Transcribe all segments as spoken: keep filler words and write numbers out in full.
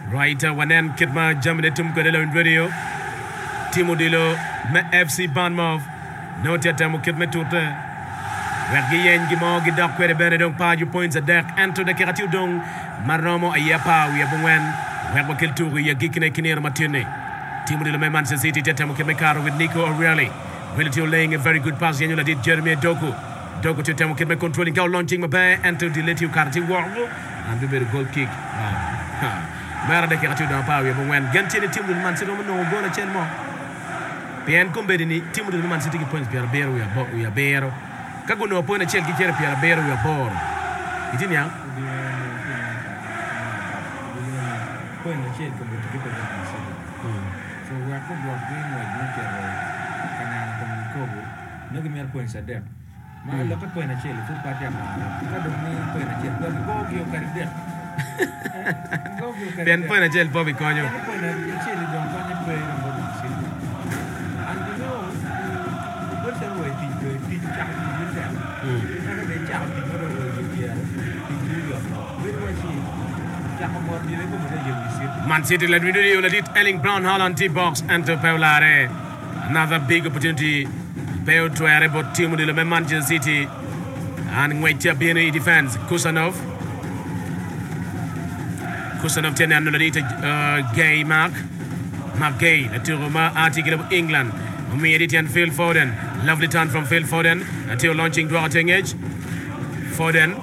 Right, wanen kitma jamde tum ko delo video. Timu dilo me F C Bournemouth. No tete mo kitme toute. Wergi yen gi mo gi dak kwere bene donc pas du points adak ento de keratiu donc marnomo ayapa wi abwen werbo kel tour ya gikine kinere matine. Timu dilo me Manchester City tete mo kitme karo with Nico O'Reilly. Willie laying a very good pass yenu la dit Jeremy Doku. Doku tete mo kitme controlling goal launching my bay ento de letiu karti worgo and be the goal kick. Mara de keratiu dans pas wi abwen gantene timu dilo Man City no gola chelmo. Bien kombe ni timu dilo Man City ki points per bero wi abo wi abero. Kago no pone chel ki kere piara bero ya bor. Itini yang? Pone chel ko butu ko ko. So wa ko block game wa ni kere kana ko ko bo. No ge mer pone sa der. Ma lo ko pone chel fu pa ya ma. Ka do ni pone chel ko go ge o kare der. Go ge o kare. Ben pone chel po bi konyo. Pone chel do ko ni pe no bo si. And you know, what the way ti ti cha Man City led video let it Erling Brown Haaland T-box enter Paulare. Another big opportunity. Peo to Arebo team de la Manchester City. And wait to be in the defense. Kusanov. Kusanov ten and uh, Gay Mark. Mark Gay. The Turuma article of England. Made it and Phil Foden. Lovely turn from Phil Foden until launching to our edge. Foden.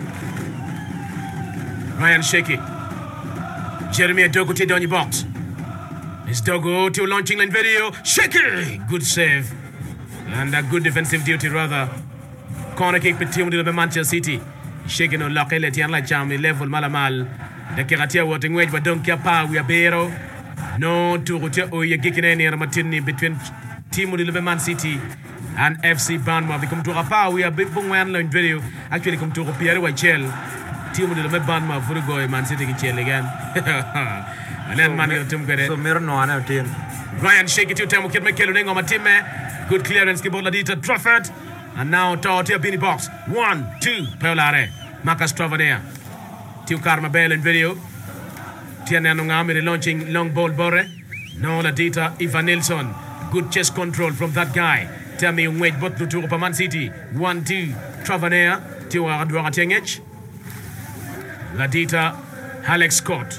Ryan Shaky. Jeremy Dogu to down the box. It's Dogu to launching line video. Shaky. Good save. And a good defensive duty rather. Corner kick between the Manchester City. Shaky no lock let you like charm level malamal. The Keratia watching wedge but don't care power we are bero. No to rotate or you're kicking any matini between Team de Man City and F C Bournemouth. We come to Rapa. We are big bong one line video. Actually, come to Pierre Wachel. Team de Bournemouth for go Man City ki chel again. And then man you tum kere. So mero no ana team. Ryan shake it to time kid Mikel on my team. Good clearance keyboard Ladita Trafford. And now to Bini box. One, two, Paulare. Marcus Travanea. Tiu Karma Bell in video. Tiana Nungami launching long ball bore. No Ladita Ivan Nilsson. Good chest control from that guy. Tell me wait but to to Man City. One, two, Travanea. To Adwara Tengech. Ladita Alex Scott.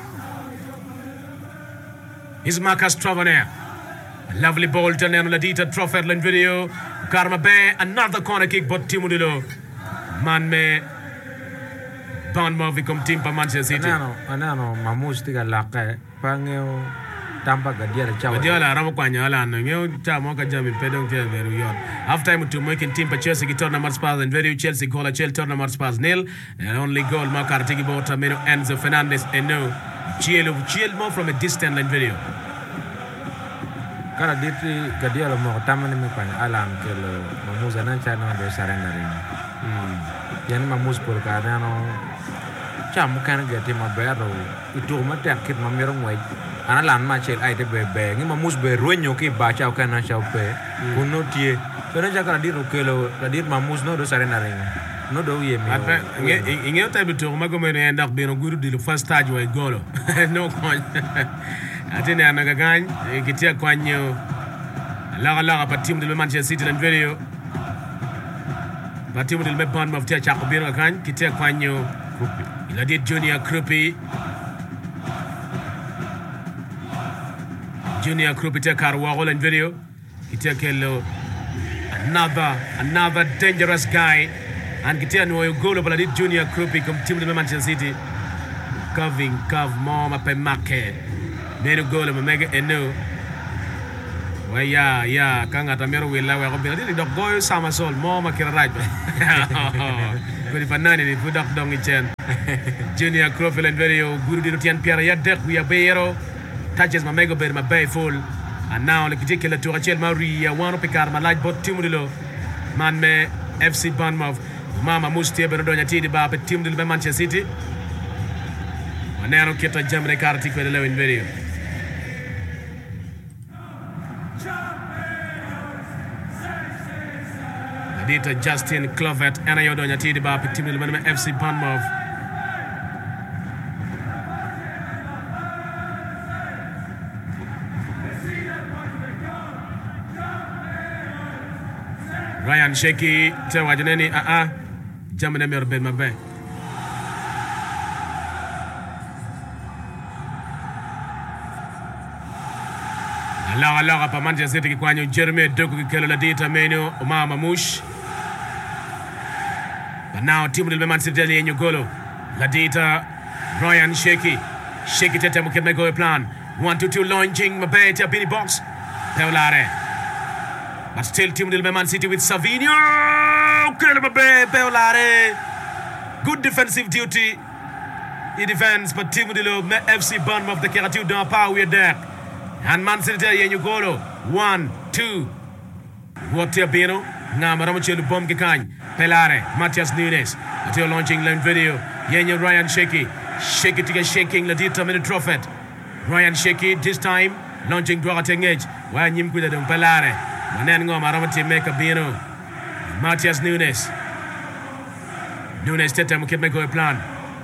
Is Marcus Travanea. Lovely ball to Ladita Trafford in video. Karma Bay. Another corner kick but Timudilo. Man me Bournemouth become team for Manchester City. Anano, anano, mamus tiga laka. Pangeo Tampa Gadia Chao. Gadia Ramo Quanyala and you Tamoka Jam Pedong very yard. Half time to making team for Chelsea tournament spars and very Chelsea goal a Chelsea tournament spars nil. And only goal mark Artigi Botamino Enzo Fernandez and no Chiel Chiel more from a distant line video. Kara ditri Gadia mo tamani me pan alam ke lo mamus anan chana do surrendering. Hmm. Yan mamus por kadano cham kan gati mabero itu mate akit mamerong wai ana lan ma chel ai te be be ngi mamus be ruenyo ki ba chao kana chao pe kuno tie so na jaka dir kelo dir mamus no do sarena ring no do ye me après ngi ngi tabi to ma gomen en dak be no guru di first stage way golo no kon atene ana gagan kitia kwanyo la la pa team de Manchester City and video pa team de Bournemouth tia chako biro kan kitia kwanyo il a dit Junior Krupi. Junior Krupi take our wall in video. He take another another dangerous guy. And get no goal of it Junior Krupi come team the Manchester City. Coving cov mom up and market. Then goal of mega and no. Well yeah yeah kanga tamero wila we go be dog go Samasol mom akira right. Good fanani ni put up dong chen. Junior Crofel and video guru di rotian Pierre Yadek we are Bayero touches my mega bed my bay full and now le particular to Rachel Maria one picar my light bot timudilo man me F C Bournemouth mama musti berodonya tidi ba pe team del Manchester City manero kita jamre karti ko le in video Adita Justin Clovet ana yodonya tidi ba pe team del F C Bournemouth Ryan Shaky te wajaneni a a jamne mer ben mabe. Allah Allah pa Manchester City kwanyo Jeremy Doku kikelo la dita meno Omar Mush. But now team del Man City yenyo golo. La dita Ryan Shaky. Shaky tete mukeme go plan. one two two launching mabe te bini box. Peolare. But still team del Man City with Savinho. Kele mabe Peolare. Good defensive duty. He defends but team del F C Bournemouth the Keratiu dans pas we there. And Man City yenyo golo. one two. What te bino? Na maramuchelu bomb kikany. Pelare, Matthias Nunes. Until launching line video. Yenyo Ryan Shaky. Shaky to get shaking la dita minute prophet. Ryan Shaky this time launching Duarte edge. Why nyim kuda dum Pelare. Manen ngo maramuti make a bino. Matthias Nunes. Nunes tete mukit make a plan.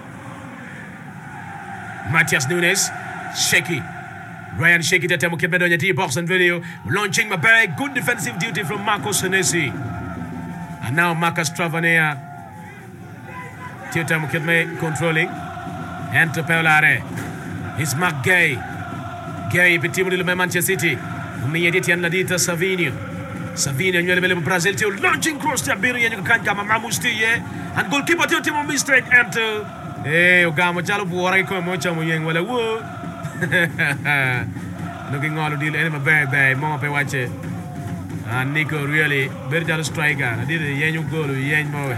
Matthias Nunes. Shaky. Ryan Shaky tete mukit me donye box and video. Launching my bag. Good defensive duty from Marco Senesi. And now Marcus Tavernier. Tete mukit me controlling. Enter Peolare. It's Mark Gay. Gay petimu de Manchester City. Umiyediti an ladita Savinho. Savinho nywele mele Brazil tio launching cross to Biri yenyu kanka mamamusti ye. And goalkeeper tio timo mistake enter. Eh ogamo chalo buora ko mocha muyeng wala wo. Looking all deal enema very bad mo pe wache. And Nico really very jalo striker. Did yenyu goal yen mo.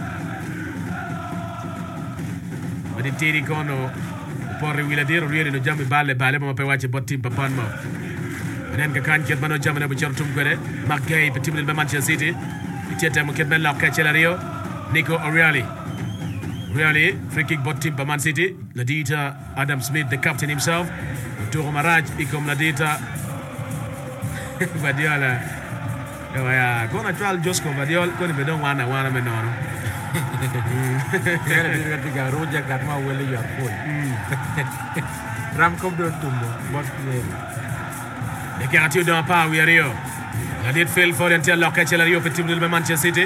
But it tiri kono por wila diro really no jambi balle balle mo pe wache bot team papan mo. Nen ka kan ket mano jamana bu chertum gode. Magay pe team del Manchester City. Itete mo ket ben la Rio. Nico O'Reilly. Really, free kick bot team Man City. Ladita Adam Smith, the captain himself. Turo Maraj, ikom Ladita. Vadiola. Ya, kona twal Josco Vadiol, koni bedong wana wana menono. Kaya dia ketika roja karma wele ya full. Ram kom do tumbo, bot le. De Keratiu dans pas oui Rio. Ladit Phil Foden tel la Rio pe team del Manchester City.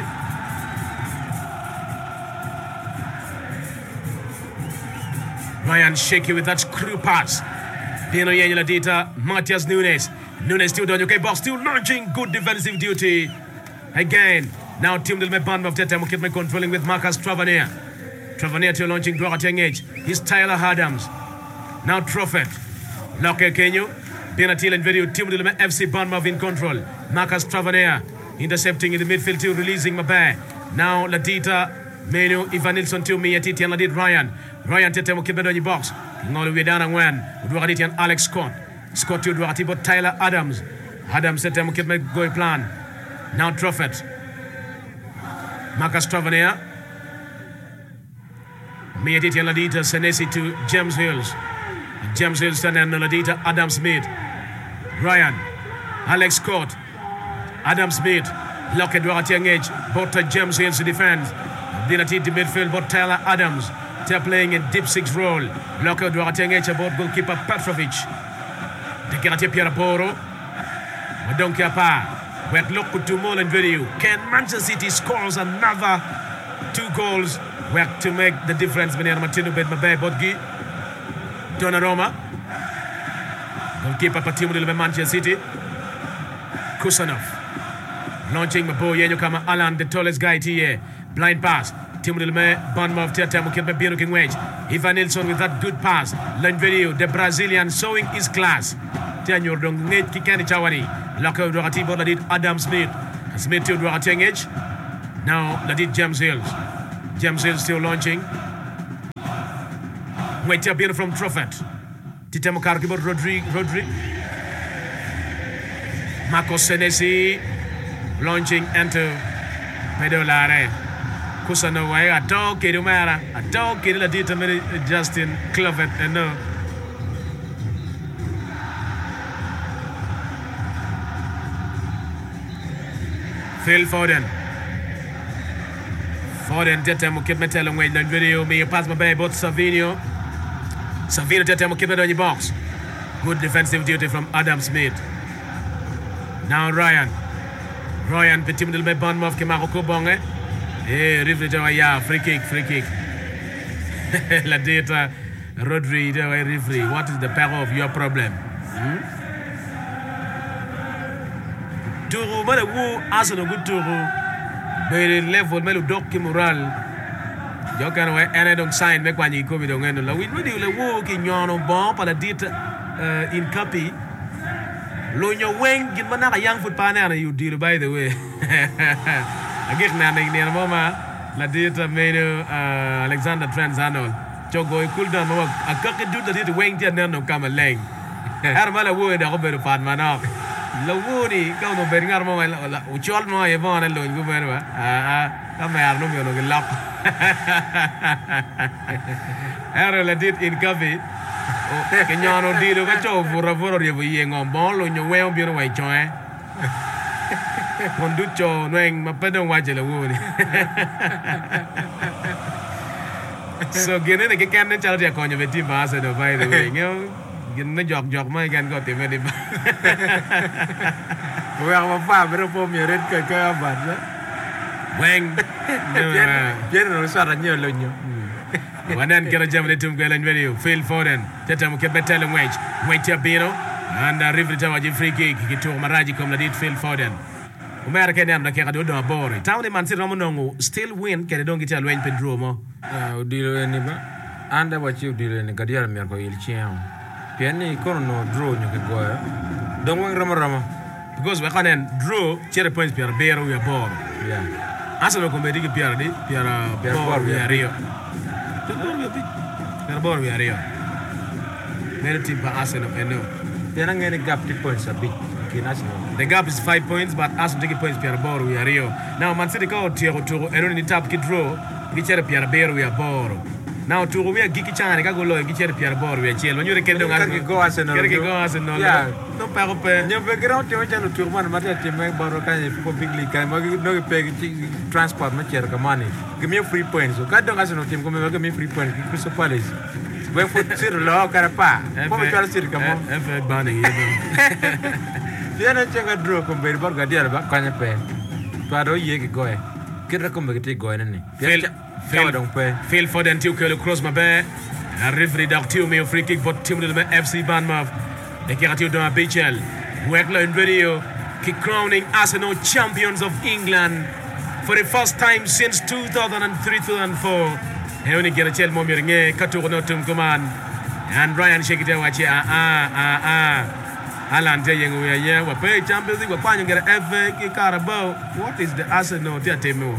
Ryan Shaky with that screw pass. Pino Yenyo Ladita, Matthias Nunes. Nunes still doing okay, box still launching. Good defensive duty. Again, now team del Bournemouth Tete Mukitme controlling with Marcus Tavernier. Tavernier to launching Duarte edge. He's Tyler Adams. Now Truffet. Locke Kenyo. Penalty and video team del F C Bournemouth in control. Marcus Tavernier intercepting in the midfield too, releasing Mabe. Now Ladita. Menu Ivan Nilsson to me Titi and Ladit Ryan. Ryan Tete Mukitme on the box. Ngolo Wedana Wen. Duarte and Alex Scott. Scott to Duarte but Tyler Adams. Adams Tete Mukitme go plan. Now Truffet. Marcus Tavernier. Titi and Ladita Senesi to James Hills. James Hills and Ladita Adam Smith. Ryan. Alex Scott. Adam Smith. Lockett Duarte edge. Both James Hills to defend. Dinati the midfield, but Tyler Adams. They're playing a deep six role. Locker Duarte edge about goalkeeper Petrovic. The Keratiu Pierre Poro. We don't care pa. We're looking to more and video. Can Manchester City scores another two goals? We're to make the difference between Martino Bedmabe Bodgi. Donnarumma. Goalkeeper Patimu del Manchester City. Kusanov. Launching Mabo Yenyo Kama Alan, the tallest guy here. Blind pass. Team del Bournemouth Tete Mukitme Bino King Wage. Ivan Nilsson with that good pass. Line video. The Brazilian showing his class. Tenyor dong net kikani chawani. Lockout Duarte ball did Adam Smith. Smith to Duarte edge. Now did James Hills. James Hills still launching. Wait a bit from Truffet. Tite Mukarkibo Rodri Rodri. Marco Senesi launching into Peolare. Kusano way a dog Kedumara. A dog Kedula determined Justin Clovet and no. Phil Foden. Foden Tete Mukitme tell him wait the video. Me pass my bay both Savinho. Savinho Tete Mukitme on the box. Good defensive duty from Adam Smith. Now Ryan. Ryan pe timu del me Bournemouth ke mako ko bonge. Eh Rivri tawa ya free kick free kick. La data Rodri tawa Rivri. What is the power of your problem? Hmm? Turu mala wu Arsenal good turu. Be level melu dok ki moral. Jo kan we ene dong sign me kwani ko bi dong eno la win wadi le wu ki nyono bon pa la data uh, in copy. Lo nyo weng gin mana ka young foot pana you deal by the way. Agik na na ni mama la data meno uh, Alexander Trent Arnold. Chogo e cool down mo akak du da data weng tian no kama leng. Har mala wo da ko be pat mana. La wo ni ka no be ngar mo la u chol mo e bon lo ngu be ba. Ah ka me ar no me no ke lap. Era la dit in copy. Ke nyono dilo ka cho fura fura ri ye ngom bon lo nyo we on bi no wai choe. Kon du cho noeng ma pe don wa je la wo ni. So gene ne ke kan ne chal dia ko nyo be ti ba se do by the way. Ngeo gin na jok jok mai kan ko te me di. Wa wa fa bro po mi red ka ka ba. Weng. Bien no sa ra nyo lo nyo. Wanan kera jam de tum gelen video Phil Foden tata mo ke betel ngwech ngwech bino and uh, Rivri tawa ji free kick ki to maraji kom la dit Phil Foden umera ke nam na ke do do bori tawni man sir ramonongo still win ke don gital wen pedro mo ah dilo ni ba anda wa chi dilo ni gadial mer ko il chien piani kono no draw nyo ke goya don wen rama rama because we kanen draw chere points per bero we bor yeah asalo ko be digi piara di piara bor we rio Perbor we are here. Many team for Arsenal and no. They are getting gap three points a bit. The gap is five points, but Arsenal taking points Perbor we are here. Now Man City go Tiro to and only tap kid draw. Gicher Perbor we are bor. Now to we are Giki Chan go low Gicher Perbor we are chill. When you can go Arsenal. Can go Arsenal. Yeah. No pair. You background to channel to one matter to make Baroka for big league. I no pay transport much money. Give me a free point. So God don't Arsenal team come give me free point. Crystal Palace. When for zero law carapa. Come to City come on. F banning. Then I check a draw come very burger dear back can you pay. Pado ye go. Get a come to go in. Phil don't pay. Phil Foden to kill across my bear. A referee dock to me a free kick but team the F C Bournemouth. They get you down B H L. Weckler in video. Keep crowning Arsenal champions of England for the first time since two thousand three two thousand four. He only get a chel mo mirnge katuro no tum command. And Ryan shake it away ah ah ah ah. Alan te yengu ya ye wa pay Champions League wa panyo get F A Carabao. What is the Arsenal tia temo?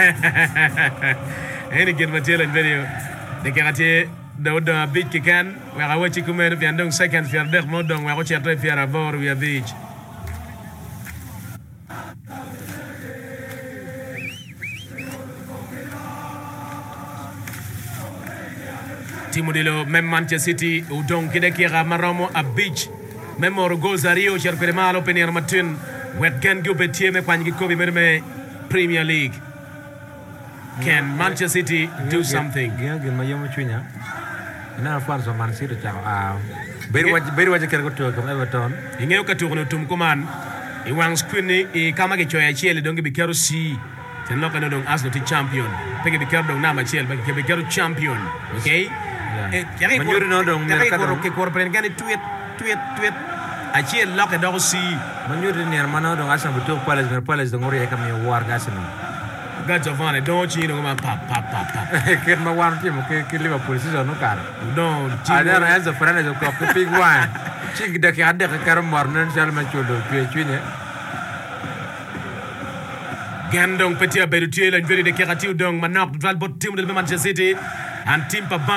Any get material in video. They get a do do big kikan we ga wachi kumen fi andong second fi ardek modong we ko chete fi arabor we beach Timodilo mem Manchester City udong kide kira maramo a beach memor gozario cher ko malo penir matin wet gen go betie me kwangi ko bi me Premier League. Can Manchester City do something? Yeah, get my young chunya. Na fans of Man City chao ah beri waj beri waj ker ko to ko Everton ingeo ka to no tum kuman i wang screen i kama ke choya chele donge bi kero si ten no kana dong Arsenal ti champion pege bi kero dong na ma chele pege bi kero champion okay eh yari ko no dong mer ka ko ke ko pren gani tweet tweet tweet a chele lo ka dong si manyuri ni hermano dong Arsenal bi to Palace mer Palace dong ori ka mi war Arsenal God Giovanni, don't you know man pap pap pap pap. Get my one team, okay, kill Liverpool season no car. No, I don't have the friend of the big one. Chick the cat the car morning shall machudo, Twitch. Gandong Petia Berutil and very the Keratiu Dong Manok, Valbot team of Manchester City and Team Papa.